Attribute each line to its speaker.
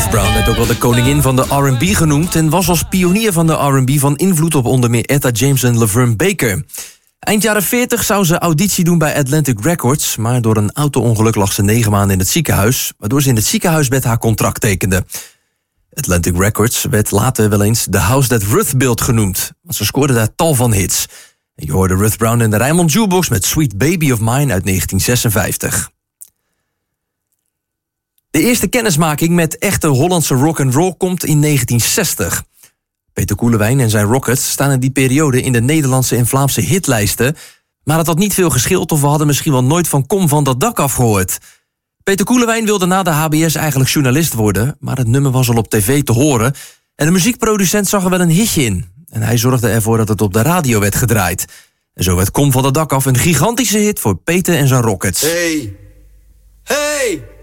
Speaker 1: Ruth Brown werd ook wel de koningin van de R&B genoemd en was als pionier van de R&B van invloed op onder meer Etta James en Laverne Baker. Eind jaren 40 zou ze auditie doen bij Atlantic Records, maar door een auto-ongeluk lag ze 9 maanden in het ziekenhuis, waardoor ze in het ziekenhuisbed haar contract tekende. Atlantic Records werd later wel eens The House That Ruth Built genoemd, want ze scoorde daar tal van hits. En je hoorde Ruth Brown in de Rijnmond Jukebox met Sweet Baby of Mine uit 1956. De eerste kennismaking met echte Hollandse rock'n'roll komt in 1960. Peter Koelewijn en zijn Rockets staan in die periode in de Nederlandse en Vlaamse hitlijsten, maar het had niet veel geschild of we hadden misschien wel nooit van Kom van dat dak af gehoord. Peter Koelewijn wilde na de HBS eigenlijk journalist worden, maar het nummer was al op tv te horen en de muziekproducent zag er wel een hitje in. En hij zorgde ervoor dat het op de radio werd gedraaid. En zo werd Kom van dat dak af een gigantische hit voor Peter en zijn Rockets.
Speaker 2: Hey!